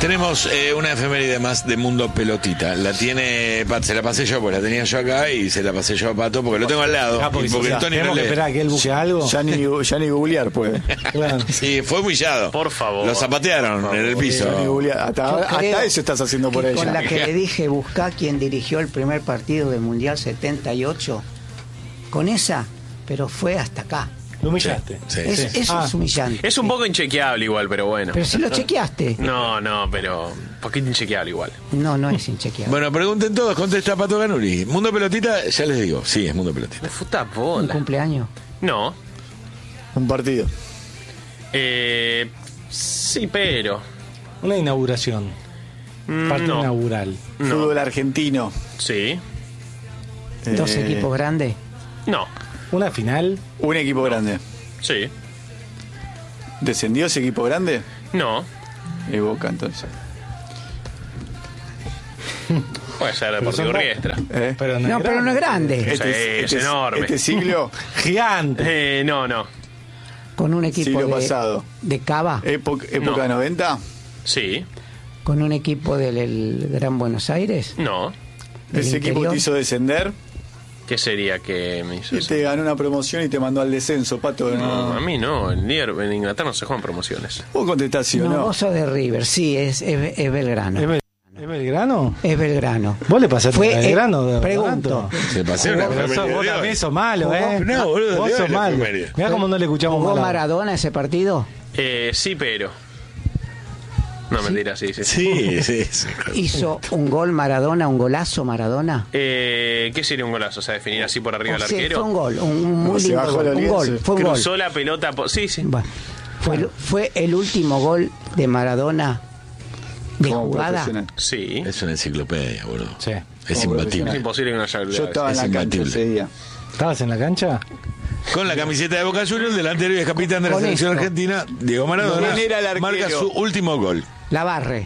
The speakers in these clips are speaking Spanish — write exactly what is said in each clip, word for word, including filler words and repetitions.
Tenemos eh, una efeméride más de Mundo Pelotita. La tiene Pat, se la pasé yo, porque la tenía yo acá y se la pasé yo a Pato porque lo tengo al lado. Ah, porque y porque o sea, Tony no tenemos que lee. esperar a que él busque algo. Ya ni, ya ni googlear puede. Claro. Sí, fue humillado. Por favor. Lo zapatearon en el piso. Ya ni googlear. Hasta, Yo hasta creo eso estás haciendo por que ella. con la que le dije, buscá quien dirigió el primer partido del Mundial setenta y ocho, con esa, pero fue hasta acá. Lo humillaste. Sí, Es- sí. Eso Ah. es humillante. Es un poco inchequeable igual, pero bueno. Pero si lo chequeaste. No, no, pero un poquito inchequeable igual. No, no es inchequeable. Bueno, pregunten todos, contesta Pato Ganuri. Mundo Pelotita, ya les digo, sí, es Mundo Pelotita. Me futa Un bola. cumpleaños. No. Un partido. Eh, sí, pero. Una inauguración. mm, Parte no. inaugural. No. Fútbol argentino. Sí. Dos Eh, equipos grandes. No. Una final. Un equipo grande. Sí. ¿Descendió ese equipo grande? No. Y Boca, entonces. Puede ser son Deportivo dos. Riestra. ¿Eh? Pero no, No, es pero no es grande. Sí, es enorme. Este siglo, Gigante. Eh, no, no. Con un equipo siglo de, pasado. de Cava. Época, época No. noventa. Sí. Con un equipo del el Gran Buenos Aires. No. del Ese equipo interior. te hizo descender. ¿Qué sería que me hizo Y eso? te ganó una promoción y te mandó al descenso, Pato. No, No. a mí no. En, Lier- en Inglaterra no se juegan promociones. Vos contestás sí o No, no. vos sos de River. Sí, es, es, es Belgrano. ¿Es, Bel- ¿Es Belgrano? Es Belgrano. ¿Vos le pasaste Fue, a Belgrano? eh, de pregunto. Se pasó una Vos, sos- efeméride vos de hoy. también sos malo, ¿eh? No, boludo, Vos de hoy sos la malo. efeméride. Mirá cómo no le escuchamos ¿Jugó mal. Maradona ese partido? Eh, sí, pero. No, mentira, sí, sí. Sí, sí, sí. ¿Hizo un gol Maradona, un golazo Maradona? Eh, ¿Qué sería un golazo? O sea, definir así por arriba O del sea, arquero. fue un gol, un, un muy Como se lindo bajó gol. el Un gol, Oliense. fue un gol. Cruzó la pelota por... Sí, sí. Bueno, fue, el- fue el último gol de Maradona de Como jugada. profesional. Sí. Es una enciclopedia, boludo. Sí. Es Como imbatible. Es imposible que no haya Yo olvidado estaba en Es la cancha imbatible. ese día. ¿Estabas en la cancha? Con la camiseta de Boca Juniors, delantero y ex capitán de la Con selección esto. argentina, Diego Maradona, ¿Quién era el arquero? marca su último gol. La Barre.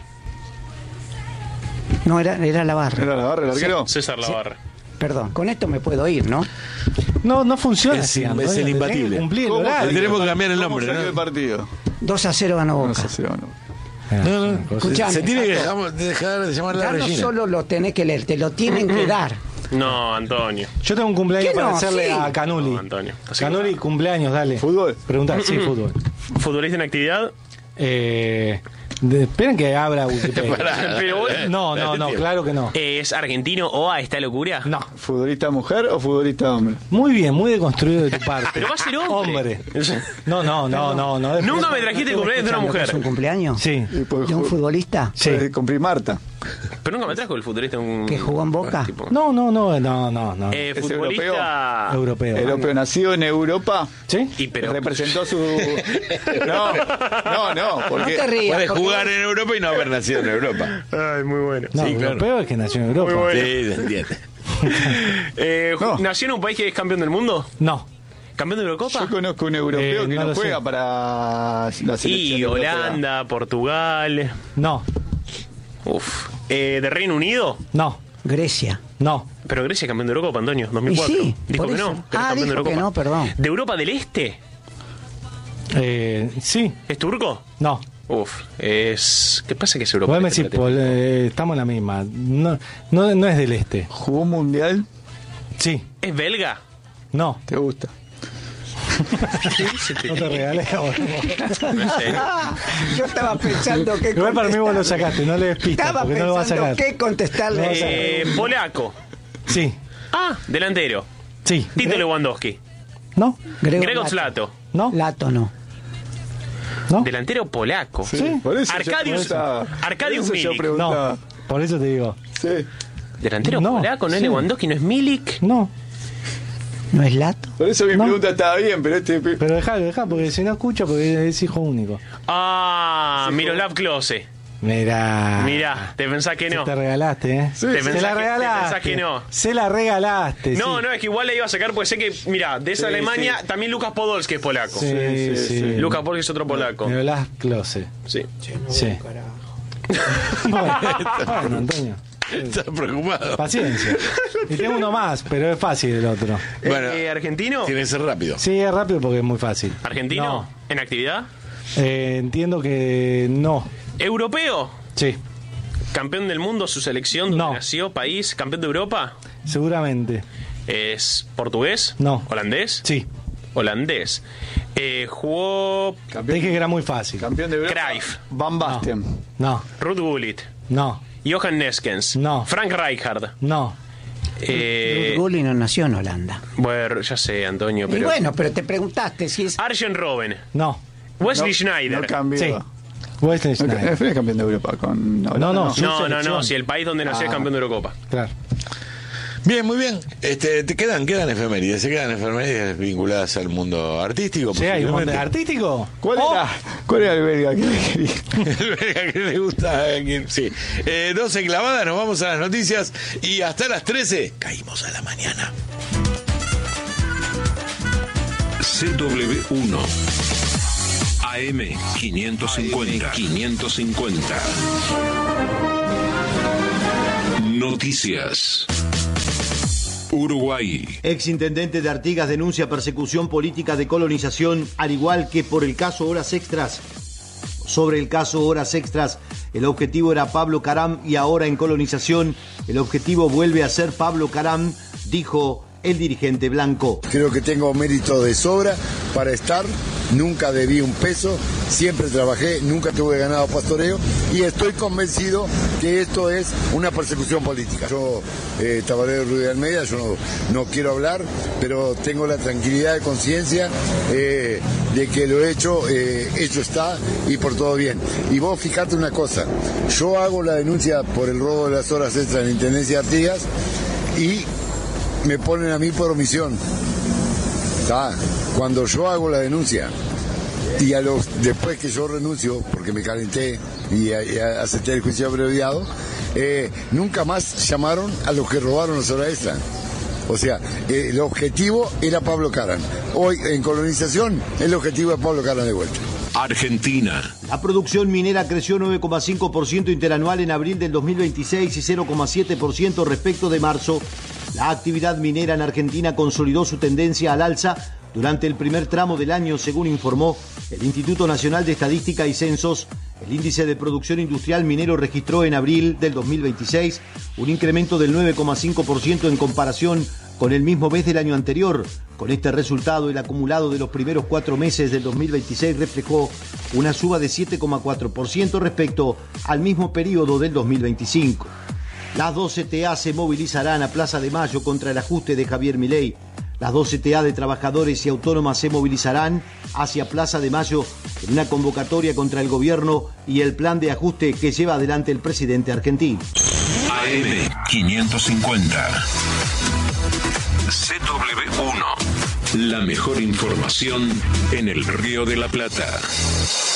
No, era, era la Barre. ¿Era la barra el arquero? eso. César Lavarra. Perdón, con esto me puedo ir, ¿no? No, no funciona Es- así, es Antonio, el tenés imbatible. que cumplir el ¿Cómo horario. Le tenemos que cambiar el ¿Cómo nombre, salió ¿no? el partido? dos a cero ganó No Boca. sé si lo ganó. Ah, No, no. una cosa. Escuchame, Se tiene que Pato. dejar, dejar de llamar la Ya no Regina. solo lo tenés que leer, te lo tienen que dar. No, Antonio. Yo tengo un cumpleaños ¿Qué para no? hacerle Sí. a Canuli. No, Antonio. Así Canuli, cumpleaños, dale. ¿Fútbol? Pregunta, sí, fútbol. que- ¿Futbolista en actividad? Eh, de- esperen que abra Wikipedia. Pero vos- No, no, no, claro que no. ¿Es argentino o a esta locura? No. ¿Futbolista mujer o futbolista hombre? Muy bien, muy deconstruido de tu parte. Pero va a ser hombre. No, no, no, no. no Nunca me trajiste el cumpleaños de una Escuchando que mujer. ¿Es un cumpleaños? Sí. Y pues, ¿De un ju- futbolista Sí. puede cumplir Marta. Pero nunca me trajo el futbolista un... que jugó en Boca? tipo- No, no, no, no, no. no. Eh, ¿Es futbolista... Europeo. Europeo, nacido en Europa. ¿Sí? Y pero... Representó su. No, no, no. No Porque te rías. Puede porque jugar en Europa y no haber nacido en Europa. Ay, muy bueno. No, Sí, claro. europeo es que nació en Europa. Muy bueno. Sí, se entiende. Eh, ju- No. ¿Nació en un país que es campeón del mundo? No. ¿Campeón de Eurocopa? yo conozco un europeo Eh, que no no, lo juega sé. para la selección. Y europea. Holanda, Portugal... No. Uf. Eh, ¿De Reino Unido? No. Grecia. No. Pero Grecia es campeón de Eurocopa, Antonio, dos mil cuatro. Y sí, dijo por que eso. no. que Ah, es campeón de dijo que Eurocopa. no, perdón. ¿De Europa del Este? Eh, sí. ¿Es turco? No. Uf, es... ¿Qué pasa que es Europa Vos del me Este? decís, Paul, eh, estamos en la misma. No, no, no es del este. ¿Jugó un mundial? Sí. ¿Es belga? No. ¿Te gusta? No te regalé. No sé. Yo estaba pensando que Igual para mí vos lo sacaste, no le des pistas Estaba porque no lo vas a pensando sacar. qué contestarle. a esa Eh, pregunta. polaco. Sí. Ah, delantero. Sí. Tito Lewandowski. ¿No? Grego Grego Lato. Zlato. ¿No? Lato no. ¿No? Delantero polaco. Sí. Por eso yo Arcadius- preguntaba. Arcadius Por eso yo Milik. preguntaba. No. Por eso te digo. Sí. Delantero No, polaco, no es sí. Lewandowski, no es Milik. No. ¿No es Lato? Por eso mi No. pregunta estaba bien, pero este. Pero dejá, dejá, porque si no escucha, porque es hijo único. Ah, Miroslav Klose. Mirá. Mirá, te pensás que no. Te regalaste, ¿eh? Sí, Te Se pensás la que- te regalaste. pensás que no. Se la regalaste. No, sí. no, es que igual la iba a sacar porque sé que, mira, de esa Sí, Alemania sí. también Lucas Podolski es polaco. Sí, sí. sí, sí. Lucas Podolski es otro polaco. Nicolás Klose. Sí. Sí. Bueno, bueno, Antonio. Está preocupado. Paciencia. Y tengo uno más, pero es fácil el otro. Bueno, Eh, ¿Argentino? tiene que ser rápido. Sí, es rápido porque es muy fácil. ¿Argentino? No. ¿En actividad? Eh, entiendo que no. ¿Europeo? Sí, ¿Campeón del mundo su selección? ¿Donde No. nació? ¿País? ¿Campeón de Europa? seguramente. ¿Es portugués? No. ¿Holandés? Sí, Holandés. Eh, jugó te dije que era muy fácil. Campeón de Europa. Cruyff, Van Basten. No, Ruud Gullit, no, Johan Neskens, No. Frank Rijkaard. no. Eh, Gulli no nació en Holanda. bueno, ya sé, Antonio, Y pero... bueno, pero te preguntaste si es... Arjen Robben, No. Wesley No, Schneider. No cambió. Sí. Wesley No, Sneijder. fue campeón de Europa con No, no, su No, no, no, selección. si el país donde nació es Ah. campeón de Eurocopa. Claro. Bien, muy bien. Este, te quedan, quedan efemérides, se quedan efemérides vinculadas al mundo artístico. Sí, hay un montón de posiblemente. artístico. ¿Cuál, Oh, era, ¿Cuál era el belga que le quería? El verga que le gusta a quien- sí. Eh, doce clavadas, nos vamos a las noticias y hasta las trece caímos a la mañana. C W uno A M quinientos cincuenta. quinientos cincuenta. Noticias. Uruguay. Exintendente de Artigas denuncia persecución política de colonización, al igual que por el caso Horas Extras. Sobre el caso Horas Extras, el objetivo era Pablo Caram y ahora en colonización, el objetivo vuelve a ser Pablo Caram, dijo el dirigente blanco. Creo que tengo mérito de sobra para estar, nunca debí un peso, siempre trabajé, nunca tuve ganado pastoreo y estoy convencido que esto es una persecución política. Yo, eh, Tabarero Ruiz de Almeida, yo no, no quiero hablar, pero tengo la tranquilidad de conciencia eh, de que lo hecho, eh, hecho está y por todo bien. Y vos fijate una cosa, yo hago la denuncia por el robo de las horas extras en la Intendencia de Artigas y me ponen a mí por omisión. ¿Tá? Cuando yo hago la denuncia y a los después que yo renuncio, porque me calenté y, y acepté el juicio abreviado, eh, nunca más llamaron a los que robaron las horas extras. O sea, eh, el objetivo era Pablo Caram. Hoy en colonización el objetivo es Pablo Caram de vuelta. Argentina. La producción minera creció nueve coma cinco por ciento interanual en abril del dos mil veintiséis y cero coma siete por ciento respecto de marzo. La actividad minera en Argentina consolidó su tendencia al alza durante el primer tramo del año, según informó el Instituto Nacional de Estadística y Censos. El índice de producción industrial minero registró en abril del dos mil veintiséis un incremento del nueve coma cinco por ciento en comparación con el mismo mes del año anterior. Con este resultado, el acumulado de los primeros cuatro meses del dos mil veintiséis reflejó una suba de siete coma cuatro por ciento respecto al mismo periodo del dos mil veinticinco. Las dos C T A se movilizarán a Plaza de Mayo contra el ajuste de Javier Milei. Las dos C T A de trabajadores y autónomas se movilizarán hacia Plaza de Mayo en una convocatoria contra el gobierno y el plan de ajuste que lleva adelante el presidente argentino. A M quinientos cincuenta. C W uno. La mejor información en el Río de la Plata.